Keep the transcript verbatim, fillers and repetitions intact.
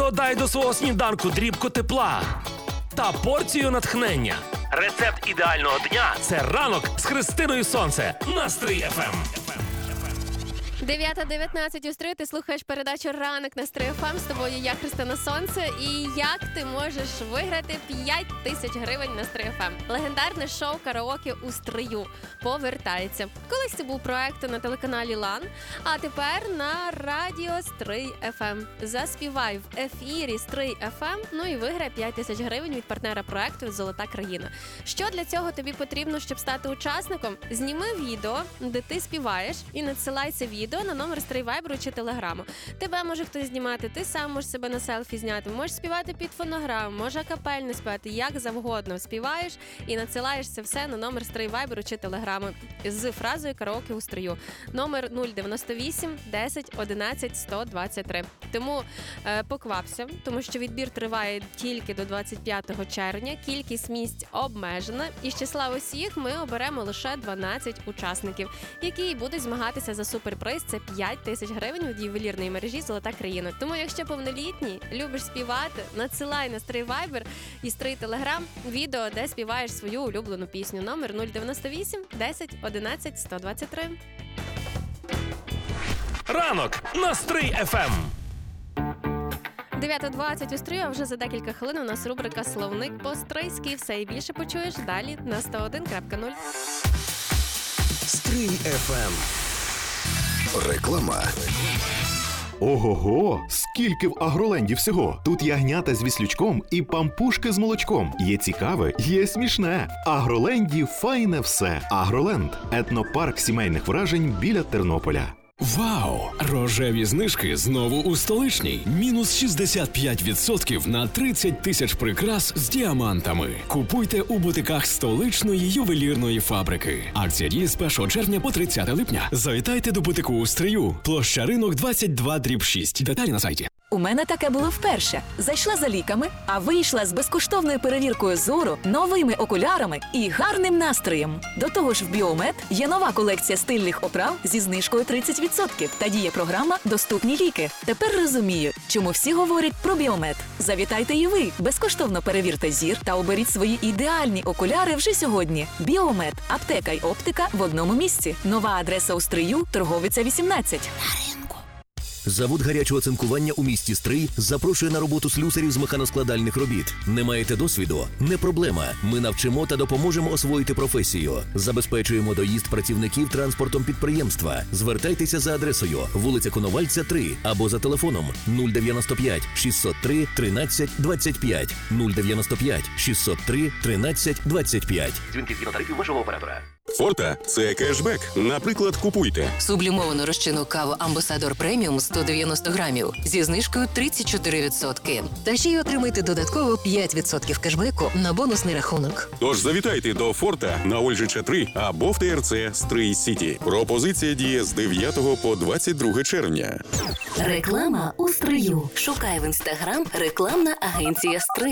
Додай до свого сніданку дрібку тепла та порцію натхнення. Рецепт ідеального дня – це ранок з Христиною Сонце на Стрий еф ем. дев'ята дев'ятнадцять у Стрию, ти слухаєш передачу «Ранок на Стрий еф ем». З тобою я, Христина Сонце. І як ти можеш виграти п'ять тисяч гривень на Стрий еф ем? Легендарне шоу «Караоке у Стрию» повертається. Колись це був проект на телеканалі Лан, а тепер на радіо Стрий еф ем. Заспівай в ефірі Стрий еф ем, ну і виграй п'ять тисяч гривень від партнера проекту «Золота країна». Що для цього тобі потрібно, щоб стати учасником? Зніми відео, де ти співаєш, і надсилай це відео на номер Стрий Вайберу чи Телеграму. Тебе може хтось знімати, ти сам можеш себе на селфі зняти, можеш співати під фонограму, може акапельно співати, як завгодно співаєш і надсилаєш це все на номер Стрий Вайберу чи Телеграму з фразою «Караоке у Стрию». Номер нуль дев'яносто вісім десять одинадцять сто двадцять три. Тому е, поквапся, тому що відбір триває тільки до двадцять п'ятого червня, кількість місць обмежена, і з числа усіх ми оберемо лише дванадцять учасників, які будуть змагатися за суперприз. Це п'ять тисяч гривень від ювелірної мережі «Золота країна». Тому, якщо повнолітній, любиш співати, надсилай на Стрий Вайбер і Стрий Телеграм відео, де співаєш свою улюблену пісню. Номер нуль дев'яносто вісім десять одинадцять сто двадцять три. Ранок на Стрий еф ем. дев'ята двадцять у Стрию, а вже за декілька хвилин у нас рубрика «Словник по-стрийськи». Все і більше почуєш далі на сто один крапка нуль. Стрий еф ем. Реклама. Ого-го! Скільки в Агроленді всього! Тут ягнята з віслючком і пампушки з молочком. Є цікаве, є смішне. В Агроленді файне все. Агроленд – етнопарк сімейних вражень біля Тернополя. Вау! Рожеві знижки знову у столичній. Мінус шістдесят п'ять відсотків на тридцять тисяч прикрас з діамантами. Купуйте у бутиках столичної ювелірної фабрики. Акція діє з першого червня по тридцяте липня. Завітайте до бутику у Стрию. Площа Ринок двадцять два дріб шість. Деталі на сайті. У мене таке було вперше. Зайшла за ліками, а вийшла з безкоштовною перевіркою зору, новими окулярами і гарним настроєм. До того ж в Біомед є нова колекція стильних оправ зі знижкою тридцять відсотків та діє програма «Доступні ліки». Тепер розумію, чому всі говорять про Біомед. Завітайте і ви, безкоштовно перевірте зір та оберіть свої ідеальні окуляри вже сьогодні. Біомед – аптека й оптика в одному місці. Нова адреса у Стрию, Торговиця вісімнадцять. Завод гарячого цинкування у місті Стрий запрошує на роботу слюсарів з механоскладальних робіт. Не маєте досвіду? Не проблема. Ми навчимо та допоможемо освоїти професію. Забезпечуємо доїзд працівників транспортом підприємства. Звертайтеся за адресою вулиця Коновальця, три або за телефоном нуль дев'яносто п'ять шістсот три тринадцять двадцять п'ять нуль дев'яносто п'ять шістсот три тринадцять двадцять п'ять. Дзвінки згідно тарифів вашого оператора. Форта – це кешбек. Наприклад, купуйте. Сублімовану розчинну каву «Амбасадор Преміум» сто дев'яносто грамів зі знижкою тридцять чотири відсотки. Та ще й отримайте додатково п'ять відсотків кешбеку на бонусний рахунок. Тож завітайте до Форта на Ольжича три або в ТРЦ Стрий Сіті. Пропозиція діє з дев'ятого по двадцять друге червня. Реклама у Стрию. Шукай в інстаграм рекламна агенція «Стрий».